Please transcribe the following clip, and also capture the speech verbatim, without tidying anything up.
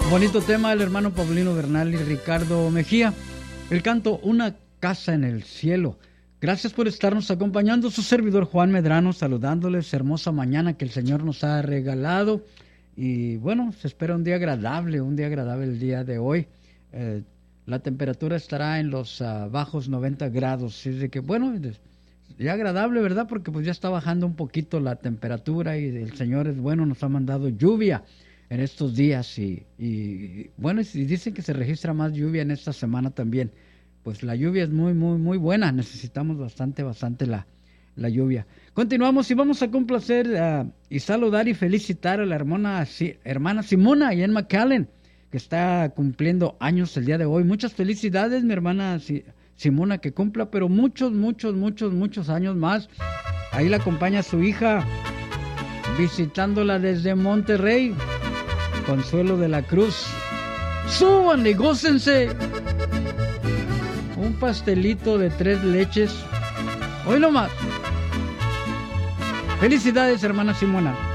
Bonito tema del hermano Paulino Bernal y Ricardo Mejía. El canto Una casa en el cielo. Gracias por estarnos acompañando. Su servidor Juan Medrano, saludándoles. Hermosa mañana que el Señor nos ha regalado. Y bueno, se espera un día agradable, un día agradable el día de hoy. Eh, la temperatura estará en los uh, bajos noventa grados. Así de que bueno, ya agradable, ¿verdad? Porque pues ya está bajando un poquito la temperatura y el Señor es bueno, nos ha mandado lluvia en estos días y, y bueno, y dicen que se registra más lluvia en esta semana también. Pues la lluvia es muy, muy, muy buena. Necesitamos bastante, bastante la, la lluvia. Continuamos y vamos a complacer uh, y saludar y felicitar a la hermana, si, hermana Simona y en McAllen, que está cumpliendo años el día de hoy. Muchas felicidades, mi hermana si, Simona, que cumpla, pero muchos, muchos, muchos, muchos años más. Ahí la acompaña su hija, visitándola desde Monterrey, Consuelo de la Cruz. ¡Súbanle, gócense! Un pastelito de tres leches. Hoy nomás. Felicidades, hermana Simona.